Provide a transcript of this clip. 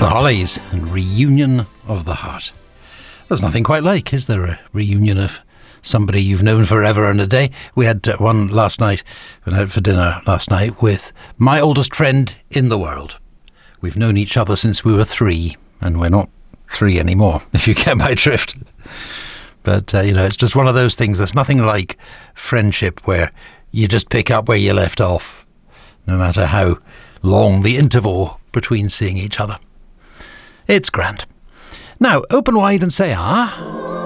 The Hollies and Reunion of the Heart. There's nothing quite like, is there, a reunion of somebody you've known forever and a day? We had one last night, went out for dinner last night with my oldest friend in the world. We've known each other since we were 3, and we're not 3 anymore, if you get my drift. But, it's just one of those things. There's nothing like friendship where you just pick up where you left off, no matter how long the interval between seeing each other. It's grand. Now, open wide and say ah.